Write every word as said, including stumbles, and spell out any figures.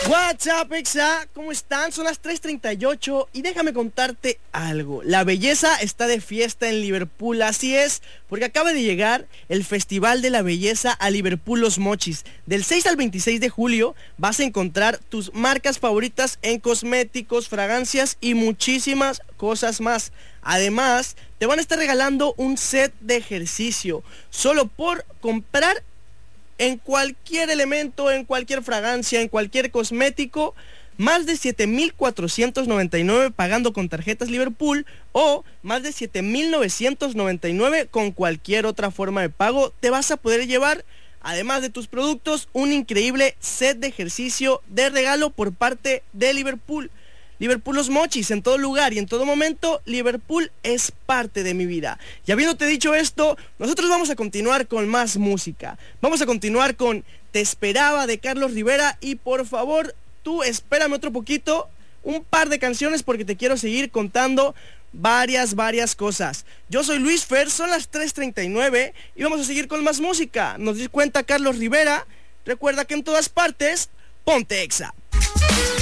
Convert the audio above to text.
What's up, Exa? ¿Cómo están? Son las tres treinta y ocho y déjame contarte algo. La belleza está de fiesta en Liverpool, así es, porque acaba de llegar el Festival de la Belleza a Liverpool Los Mochis. Del seis al veintiséis de julio vas a encontrar tus marcas favoritas en cosméticos, fragancias y muchísimas cosas más. Además, te van a estar regalando un set de ejercicio solo por comprar en cualquier elemento, en cualquier fragancia, en cualquier cosmético, más de siete mil cuatrocientos noventa y nueve pagando con tarjetas Liverpool o más de siete mil novecientos noventa y nueve con cualquier otra forma de pago. Te vas a poder llevar, además de tus productos, un increíble set de ejercicio de regalo por parte de Liverpool. Liverpool Los Mochis, en todo lugar y en todo momento, Liverpool es parte de mi vida. Y habiéndote dicho esto, nosotros vamos a continuar con más música. Vamos a continuar con Te Esperaba de Carlos Rivera y por favor, tú espérame otro poquito, un par de canciones porque te quiero seguir contando varias, varias cosas. Yo soy Luis Fer, son las tres treinta y nueve y vamos a seguir con más música. Nos di cuenta Carlos Rivera, recuerda que en todas partes, ponte Exa.